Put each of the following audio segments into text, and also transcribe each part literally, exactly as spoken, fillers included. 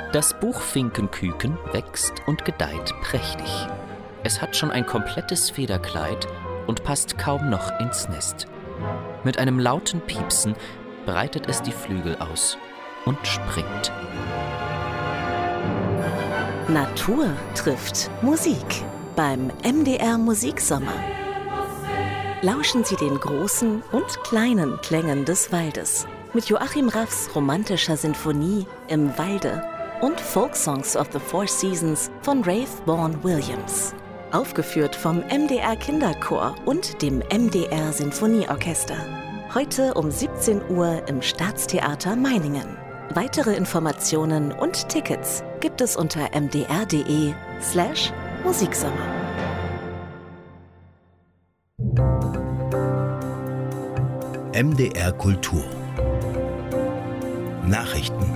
Das Buchfinkenküken wächst und gedeiht prächtig. Es hat schon ein komplettes Federkleid und passt kaum noch ins Nest. Mit einem lauten Piepsen breitet es die Flügel aus und springt. Natur trifft Musik beim M D R Musiksommer. Lauschen Sie den großen und kleinen Klängen des Waldes mit Joachim Raffs romantischer Sinfonie Im Walde und Folksongs of the Four Seasons von Rafe Vaughan Williams. Aufgeführt vom M D R Kinderchor und dem M D R Sinfonieorchester. Heute um siebzehn Uhr im Staatstheater Meiningen. Weitere Informationen und Tickets gibt es unter mdr.de slash Musiksommer. M D R Kultur Nachrichten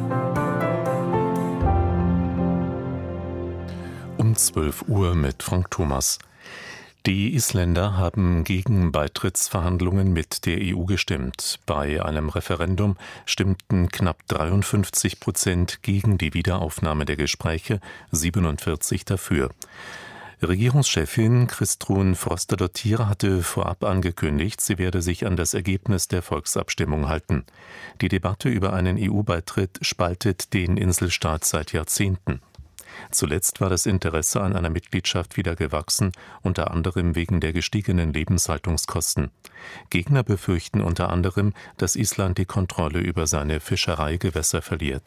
um zwölf Uhr mit Frank Thomas. Die Isländer haben gegen Beitrittsverhandlungen mit der E U gestimmt. Bei einem Referendum stimmten knapp dreiundfünfzig Prozent gegen die Wiederaufnahme der Gespräche, siebenundvierzig dafür. Regierungschefin Kristrún Frostadóttir hatte vorab angekündigt, sie werde sich an das Ergebnis der Volksabstimmung halten. Die Debatte über einen E U-Beitritt spaltet den Inselstaat seit Jahrzehnten. Zuletzt war das Interesse an einer Mitgliedschaft wieder gewachsen, unter anderem wegen der gestiegenen Lebenshaltungskosten. Gegner befürchten unter anderem, dass Island die Kontrolle über seine Fischereigewässer verliert.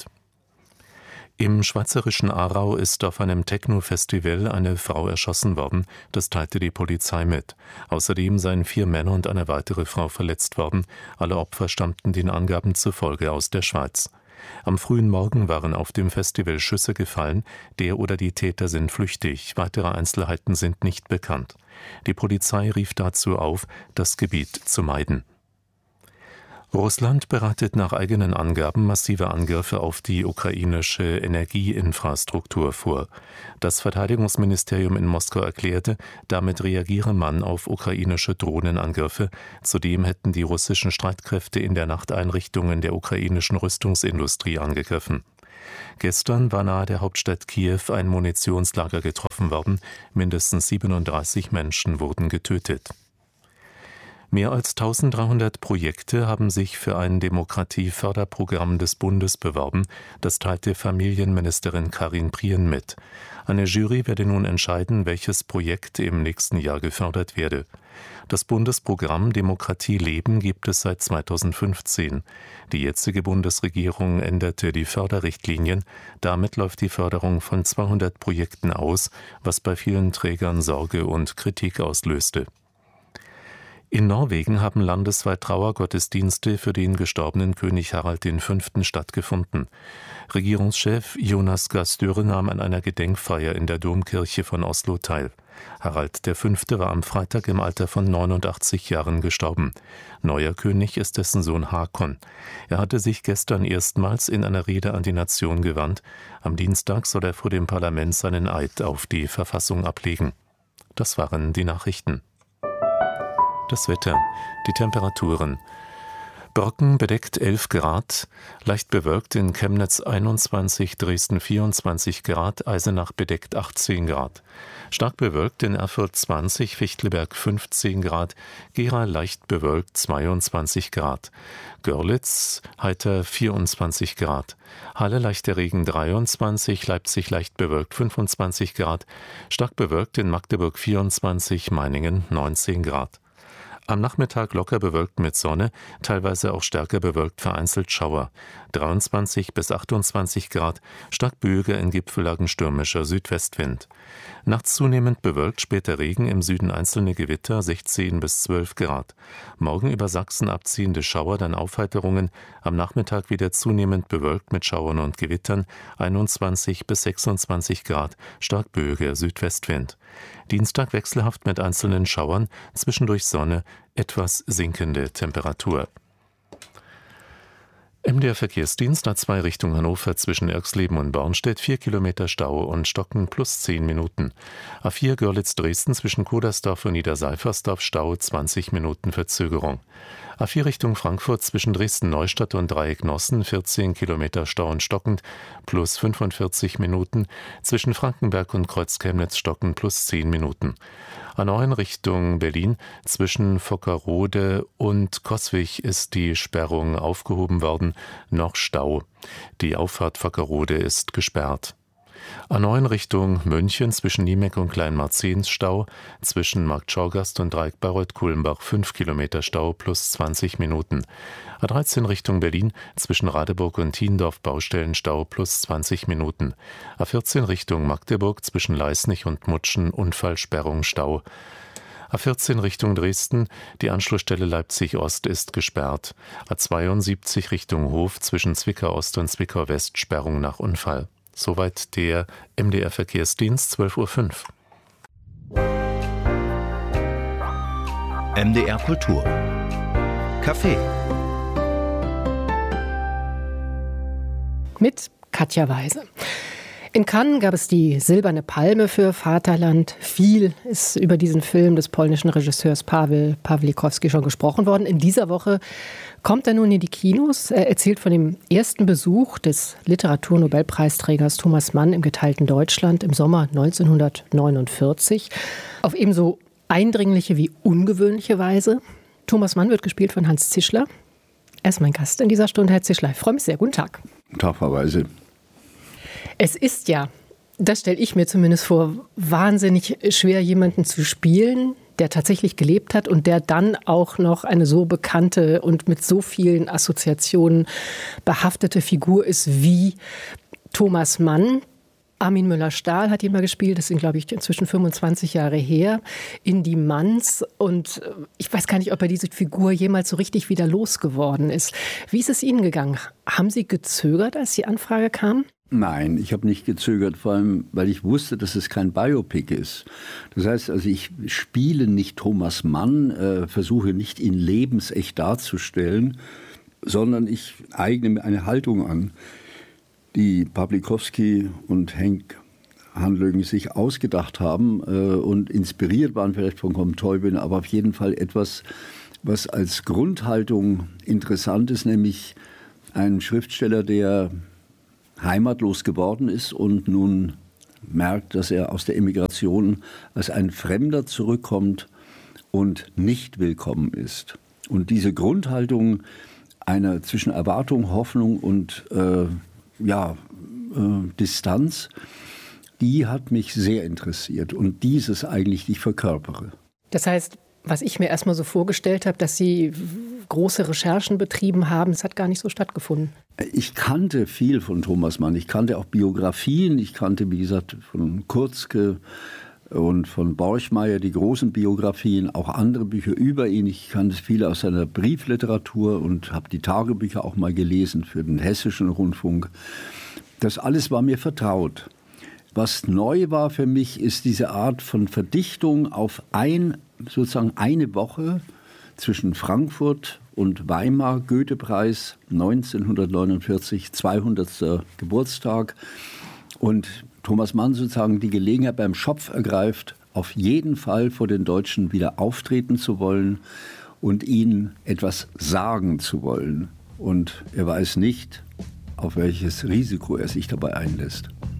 Im schweizerischen Aarau ist auf einem Techno-Festival eine Frau erschossen worden, das teilte die Polizei mit. Außerdem seien vier Männer und eine weitere Frau verletzt worden. Alle Opfer stammten den Angaben zufolge aus der Schweiz. Am frühen Morgen waren auf dem Festival Schüsse gefallen, der oder die Täter sind flüchtig, weitere Einzelheiten sind nicht bekannt. Die Polizei rief dazu auf, das Gebiet zu meiden. Russland bereitet nach eigenen Angaben massive Angriffe auf die ukrainische Energieinfrastruktur vor. Das Verteidigungsministerium in Moskau erklärte, damit reagiere man auf ukrainische Drohnenangriffe. Zudem hätten die russischen Streitkräfte in der Nacht Einrichtungen der ukrainischen Rüstungsindustrie angegriffen. Gestern war nahe der Hauptstadt Kiew ein Munitionslager getroffen worden. Mindestens siebenunddreißig Menschen wurden getötet. Mehr als eintausenddreihundert Projekte haben sich für ein Demokratieförderprogramm des Bundes beworben, das teilte Familienministerin Karin Prien mit. Eine Jury werde nun entscheiden, welches Projekt im nächsten Jahr gefördert werde. Das Bundesprogramm Demokratie leben gibt es seit zweitausendfünfzehn. Die jetzige Bundesregierung änderte die Förderrichtlinien. Damit läuft die Förderung von zweihundert Projekten aus, was bei vielen Trägern Sorge und Kritik auslöste. In Norwegen haben landesweit Trauergottesdienste für den gestorbenen König Harald der Fünfte stattgefunden. Regierungschef Jonas Gahr Støre nahm an einer Gedenkfeier in der Domkirche von Oslo teil. Harald der Fünfte war am Freitag im Alter von neunundachtzig Jahren gestorben. Neuer König ist dessen Sohn Hakon. Er hatte sich gestern erstmals in einer Rede an die Nation gewandt. Am Dienstag soll er vor dem Parlament seinen Eid auf die Verfassung ablegen. Das waren die Nachrichten. Das Wetter, die Temperaturen. Brocken bedeckt elf Grad, leicht bewölkt in Chemnitz einundzwanzig, Dresden vierundzwanzig Grad, Eisenach bedeckt achtzehn Grad. Stark bewölkt in Erfurt zwanzig, Fichtelberg fünfzehn Grad, Gera leicht bewölkt zweiundzwanzig Grad. Görlitz heiter vierundzwanzig Grad. Halle leichter Regen dreiundzwanzig, Leipzig leicht bewölkt fünfundzwanzig Grad, stark bewölkt in Magdeburg vierundzwanzig, Meiningen neunzehn Grad. Am Nachmittag locker bewölkt mit Sonne, teilweise auch stärker bewölkt, vereinzelt Schauer. dreiundzwanzig bis achtundzwanzig Grad, stark böiger, in Gipfellagen stürmischer Südwestwind. Nachts zunehmend bewölkt, später Regen, im Süden einzelne Gewitter, sechzehn bis zwölf Grad. Morgen über Sachsen abziehende Schauer, dann Aufheiterungen. Am Nachmittag wieder zunehmend bewölkt mit Schauern und Gewittern, einundzwanzig bis sechsundzwanzig Grad, stark böiger Südwestwind. Dienstag wechselhaft mit einzelnen Schauern, zwischendurch Sonne, etwas sinkende Temperatur. M D R-Verkehrsdienst A zwei Richtung Hannover zwischen Erxleben und Bornstedt, vier Kilometer Stau und Stocken plus zehn Minuten. A vier Görlitz-Dresden zwischen Kudersdorf und Niederseifersdorf Stau, zwanzig Minuten Verzögerung. A vier Richtung Frankfurt zwischen Dresden-Neustadt und Dreieck-Nossen vierzehn Kilometer stauend stockend plus fünfundvierzig Minuten, zwischen Frankenberg und Kreuz-Chemnitz stockend plus zehn Minuten. A neun Richtung Berlin zwischen Vockerode und Coswig ist die Sperrung aufgehoben worden, noch Stau. Die Auffahrt Vockerode ist gesperrt. A neun Richtung München zwischen Niemeck und Kleinmarzens Stau, zwischen Marktschaugasst und Dreieck-Bayreuth-Kulmbach fünf Kilometer Stau plus zwanzig Minuten. A dreizehn Richtung Berlin zwischen Radeburg und Thiendorf Baustellenstau plus zwanzig Minuten. A vierzehn Richtung Magdeburg zwischen Leisnig und Mutschen Unfallsperrung Stau. A vierzehn Richtung Dresden, die Anschlussstelle Leipzig-Ost ist gesperrt. A zweiundsiebzig Richtung Hof zwischen Zwickau-Ost und Zwickau-West Sperrung nach Unfall. Soweit der M D R-Verkehrsdienst, zwölf Uhr fünf. M D R Kultur. Café. Mit Katja Weise. In Cannes gab es die Silberne Palme für Vaterland. Viel ist über diesen Film des polnischen Regisseurs Paweł Pawlikowski schon gesprochen worden. In dieser Woche kommt er nun in die Kinos. Er erzählt von dem ersten Besuch des Literaturnobelpreisträgers Thomas Mann im geteilten Deutschland im Sommer neunzehnhundertneunundvierzig. Auf ebenso eindringliche wie ungewöhnliche Weise. Thomas Mann wird gespielt von Hans Zischler. Er ist mein Gast in dieser Stunde, Herr Zischler. Ich freue mich sehr. Guten Tag. Guten Tag, Frau Weise. Es ist ja, das stelle ich mir zumindest vor, wahnsinnig schwer, jemanden zu spielen, der tatsächlich gelebt hat und der dann auch noch eine so bekannte und mit so vielen Assoziationen behaftete Figur ist wie Thomas Mann. Armin Müller-Stahl hat ihn mal gespielt, das sind, glaube ich, inzwischen fünfundzwanzig Jahre her, in Die Manns. Und ich weiß gar nicht, ob er diese Figur jemals so richtig wieder losgeworden ist. Wie ist es Ihnen gegangen? Haben Sie gezögert, als die Anfrage kam? Nein, ich habe nicht gezögert, vor allem, weil ich wusste, dass es kein Biopic ist. Das heißt, also ich spiele nicht Thomas Mann, äh, versuche nicht, ihn lebensecht darzustellen, sondern ich eigne mir eine Haltung an, die Pawlikowski und Henk Hanlögen sich ausgedacht haben äh, und inspiriert waren vielleicht von Comtoibin, aber auf jeden Fall etwas, was als Grundhaltung interessant ist, nämlich ein Schriftsteller, der heimatlos geworden ist und nun merkt, dass er aus der Emigration als ein Fremder zurückkommt und nicht willkommen ist. Und diese Grundhaltung einer zwischen Erwartung, Hoffnung und äh, ja, äh, Distanz, die hat mich sehr interessiert und dieses eigentlich, die ich verkörpere. Das heißt, was ich mir erstmal so vorgestellt habe, dass Sie große Recherchen betrieben haben, das hat gar nicht so stattgefunden. Ich kannte viel von Thomas Mann. Ich kannte auch Biografien. Ich kannte, wie gesagt, von Kurzke und von Borchmeier die großen Biografien, auch andere Bücher über ihn. Ich kannte viele aus seiner Briefliteratur und habe die Tagebücher auch mal gelesen für den Hessischen Rundfunk. Das alles war mir vertraut. Was neu war für mich, ist diese Art von Verdichtung auf ein, sozusagen eine Woche zwischen Frankfurt und Weimar, Goethe-Preis neunzehnhundertneunundvierzig, zweihundertster Geburtstag. Und Thomas Mann sozusagen die Gelegenheit beim Schopf ergreift, auf jeden Fall vor den Deutschen wieder auftreten zu wollen und ihnen etwas sagen zu wollen. Und er weiß nicht, auf welches Risiko er sich dabei einlässt.